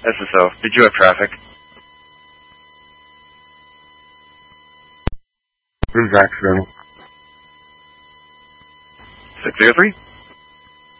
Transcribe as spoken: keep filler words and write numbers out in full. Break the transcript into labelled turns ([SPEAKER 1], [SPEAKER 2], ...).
[SPEAKER 1] S S O, did you have traffic?
[SPEAKER 2] This is accidental.
[SPEAKER 1] six zero three?